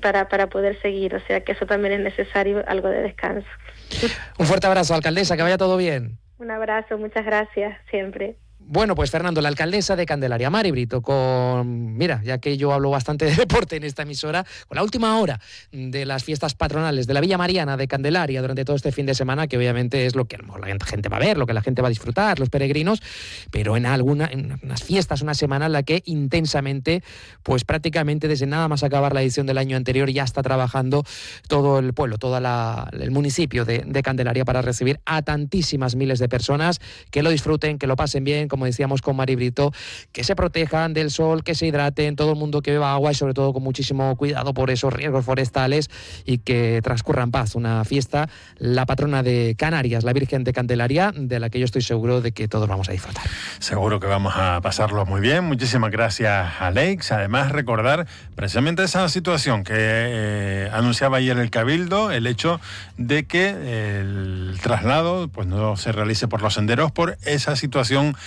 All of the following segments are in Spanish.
para poder seguir, o sea que eso también es necesario, algo de descanso. Un fuerte abrazo, alcaldesa, que vaya todo bien. Un abrazo, muchas gracias, siempre. Bueno, pues Fernando, la alcaldesa de Candelaria, Mari Brito, mira, ya que yo hablo bastante de deporte en esta emisora, con la última hora de las fiestas patronales de la Villa Mariana de Candelaria durante todo este fin de semana, que obviamente es lo que a lo mejor la gente va a ver, lo que la gente va a disfrutar, los peregrinos, pero en unas fiestas, una semana en la que intensamente, pues prácticamente desde nada más acabar la edición del año anterior, ya está trabajando todo el pueblo, todo el municipio de Candelaria para recibir a tantísimas miles de personas, que lo disfruten, que lo pasen bien, como decíamos con Mari Brito, que se protejan del sol, que se hidraten, todo el mundo que beba agua y sobre todo con muchísimo cuidado por esos riesgos forestales y que transcurra en paz. Una fiesta, la patrona de Canarias, la Virgen de Candelaria, de la que yo estoy seguro de que todos vamos a disfrutar. Seguro que vamos a pasarlo muy bien. Muchísimas gracias, Alex. Además, recordar precisamente esa situación que anunciaba ayer el Cabildo, el hecho de que el traslado pues no se realice por los senderos por esa situación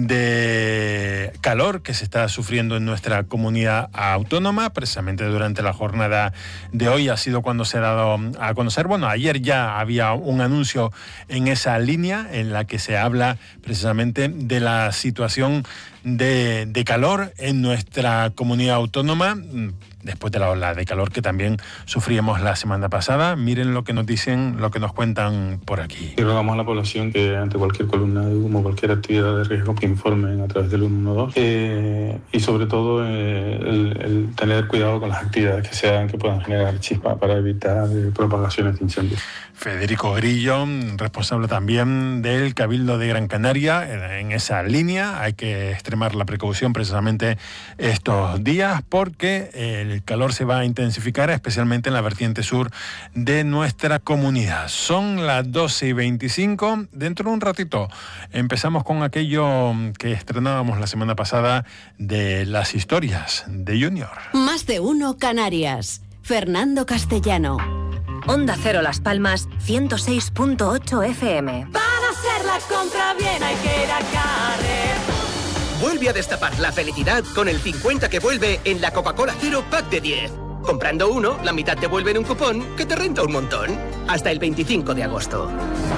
de calor que se está sufriendo en nuestra comunidad autónoma. Precisamente durante la jornada de hoy ha sido cuando se ha dado a conocer, bueno, ayer ya había un anuncio en esa línea en la que se habla precisamente de la situación de calor en nuestra comunidad autónoma, después de la ola de calor que también sufríamos la semana pasada. Miren lo que nos dicen, lo que nos cuentan por aquí. Y rogamos a la población que ante cualquier columna de humo, cualquier actividad de riesgo, que informen a través del 112 y sobre todo el tener cuidado con las actividades que se hagan que puedan generar chispa para evitar propagaciones de incendios. Federico Grillo, responsable también del Cabildo de Gran Canaria, en esa línea. Hay que extremar la precaución precisamente estos días porque el calor se va a intensificar, especialmente en la vertiente sur de nuestra comunidad. Son las 12:25. Dentro de un ratito empezamos con aquello que estrenábamos la semana pasada de las historias de Junior. Más de uno Canarias. Fernando Castellano. Onda Cero Las Palmas, 106.8 FM. Para hacer la compra bien hay que ir a Carrefour. Vuelve a destapar la felicidad con el 50 que vuelve en la Coca-Cola Cero Pack de 10. Comprando uno, la mitad te vuelve en un cupón que te renta un montón. Hasta el 25 de agosto.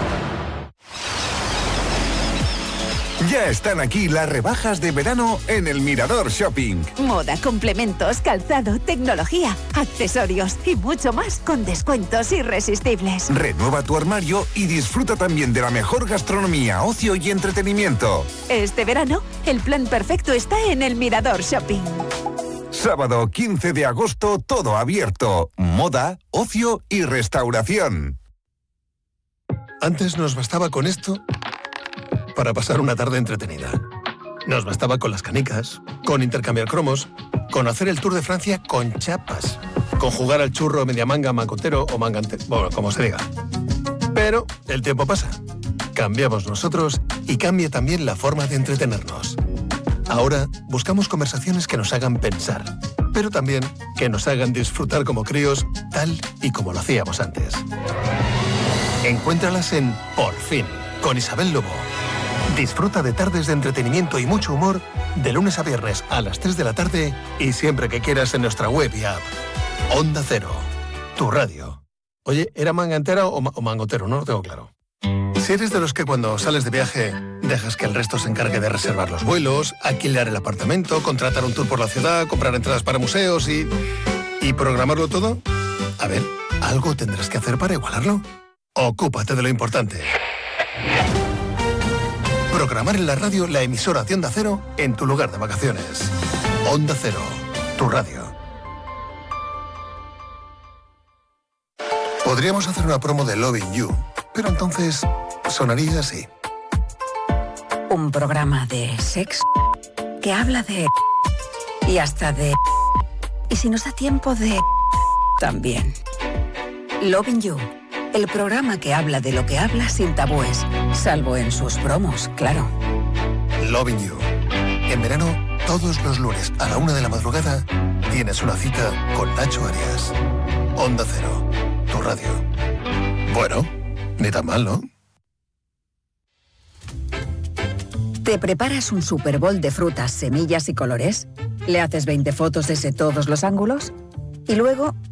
Ya están aquí las rebajas de verano en el Mirador Shopping. Moda, complementos, calzado, tecnología, accesorios y mucho más con descuentos irresistibles. Renueva tu armario y disfruta también de la mejor gastronomía, ocio y entretenimiento. Este verano, el plan perfecto está en el Mirador Shopping. Sábado 15 de agosto, todo abierto. Moda, ocio y restauración. Antes nos bastaba con esto para pasar una tarde entretenida. Nos bastaba con las canicas, con intercambiar cromos, con hacer el Tour de Francia con chapas, con jugar al churro media manga, mangotero o mangante, bueno, como se diga. Pero el tiempo pasa. Cambiamos nosotros y cambia también la forma de entretenernos. Ahora buscamos conversaciones que nos hagan pensar, pero también que nos hagan disfrutar como críos, tal y como lo hacíamos antes. Encuéntralas en Por Fin, con Isabel Lobo. Disfruta de tardes de entretenimiento y mucho humor de lunes a viernes a las 3 de la tarde y siempre que quieras en nuestra web y app. Onda Cero, tu radio. Oye, ¿era mangantera o mangotero? No lo tengo claro. Si eres de los que cuando sales de viaje dejas que el resto se encargue de reservar los vuelos, alquilar el apartamento, contratar un tour por la ciudad, comprar entradas para museos y programarlo todo, a ver, algo tendrás que hacer para igualarlo. Ocúpate de lo importante. Programar en la radio la emisora de Onda Cero en tu lugar de vacaciones. Onda Cero, tu radio. Podríamos hacer una promo de Loving You, pero entonces sonaría así. Un programa de sexo que habla de... y hasta de... y si nos da tiempo de... también. Loving You. El programa que habla de lo que habla sin tabúes, salvo en sus promos, claro. Loving You. En verano, todos los lunes a la 1 de la madrugada, tienes una cita con Nacho Arias. Onda Cero, tu radio. Bueno, ni tan mal, ¿no? ¿Te preparas un Super Bowl de frutas, semillas y colores? ¿Le haces 20 fotos desde todos los ángulos? Y luego